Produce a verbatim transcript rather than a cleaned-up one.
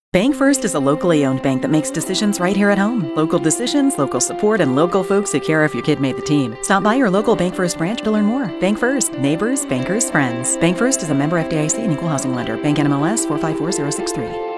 BankFirst is a locally owned bank that makes decisions right here at home. Local decisions, local support, and local folks who care if your kid made the team. Stop by your local BankFirst branch to learn more. BankFirst, neighbors, bankers, friends. BankFirst is a member F D I C and equal housing lender. Bank N M L S four five four zero six three.